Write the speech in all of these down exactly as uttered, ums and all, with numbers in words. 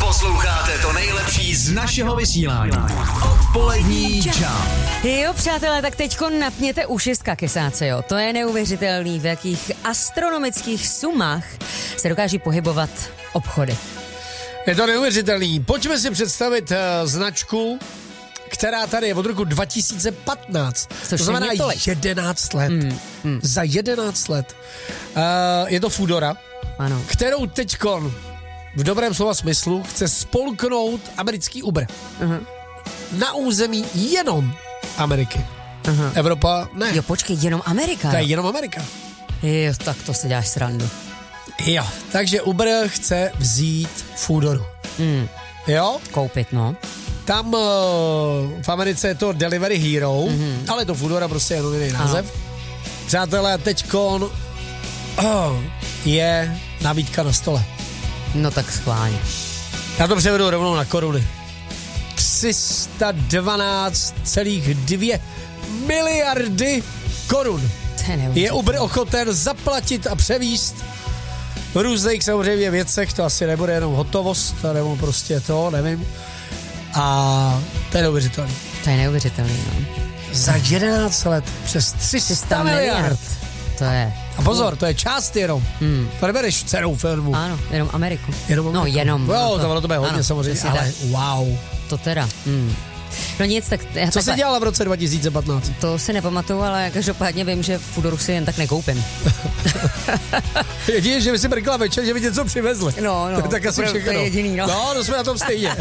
Posloucháte to nejlepší z našeho vysílání. Odpolední čas. Jo, přátelé, tak teďko napněte uši z kakesáce, jo. To je neuvěřitelný, v jakých astronomických sumách se dokáží pohybovat obchody. Je to neuvěřitelný. Pojďme si představit uh, značku, která tady je od roku dva tisíce patnáct. Což to znamená jedenáct let. Mm, mm. Za jedenáct let. Uh, je to Foodora, ano. kterou teďkon v dobrém slova smyslu chce spolknout americký Uber. Uh-huh. Na území jenom Ameriky. Uh-huh. Evropa ne. Jo, počkej, jenom Amerika. To je jenom Amerika. Jo, tak to se děláš srandu. Jo, takže Uber chce vzít Foodoru. Mm. Jo? Koupit, no. Tam uh, v Americe je to Delivery Hero, mm-hmm. ale to Foodora prostě je jenom jiný název. Ano. Přátelé, teďkon oh, je nabídka na stole. No tak schválně. Já to převedu rovnou na koruny. tři sta dvanáct celá dvě miliardy korun je Uber ochoten zaplatit a převíst v různých samozřejmě věcech, to asi nebude jenom hotovost, nebo prostě to, nevím. A to je neuvěřitelný. To je neuvěřitelný, no. Za jedenáct let přes tři sta miliard. To je. A pozor, to je část jenom. Hmm. To nebereš celou firmu. Ano, jenom Ameriku. Jenom Ameriku. No, jenom. Jo, no, to, to, to bude hodně ano, samozřejmě, ale wow. To teda. Hmm. No nic, tak... Co takhle, jsi dělala v roce dva tisíce patnáct? To si nepamatuju, ale každopádně vím, že Foodoru si jen tak nekoupím. Jedině, že by si brkla večer, že by něco přivezli. No, no. Tak, tak asi všechno. To je jediný, no. No, to jsme na tom stejně.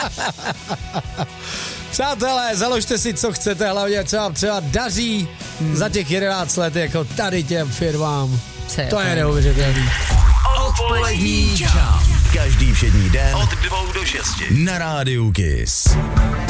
Přátelé, založte si, co chcete, hlavně třeba, třeba daří hmm. za těch jedenáct let, jako tady těm firmám. Co to je neuvěřitelný. Odpolední čas. Každý všední den od dvou do šesti na Rádiu Kiss.